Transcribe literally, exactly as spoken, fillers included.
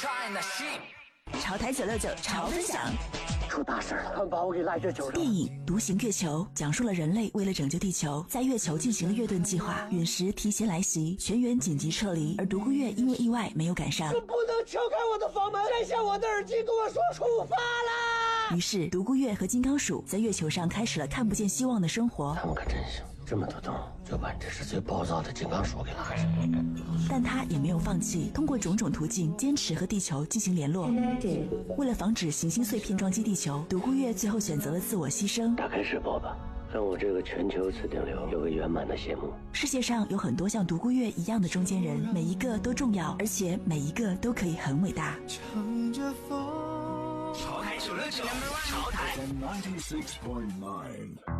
潮台九六九潮分享。 出大事了，他们把我给赖这球上。 电影《独行月球》讲述了人类为了拯救地球，在月球进行了月盾计划，陨石提前来袭，全员紧急撤离，而独孤月因为意外没有赶上。 你不能敲开我的房门，摘下我的耳机，跟我说出发啦！ 于是，独孤月和金刚鼠在月球上开始了看不见希望的生活。 他们可真行，这么多洞就把这是最暴躁的金刚鼠给拉着。 但他也没有放弃，通过种种途径坚持和地球进行联络。为了防止行星碎片撞击地球，独孤月最后选择了自我牺牲。 打开直播吧，让我这个全球自定流有个圆满的谢幕。 世界上有很多像独孤月一样的中间人，每一个都重要，而且每一个都可以很伟大。 乘着风，潮台九六九，潮台。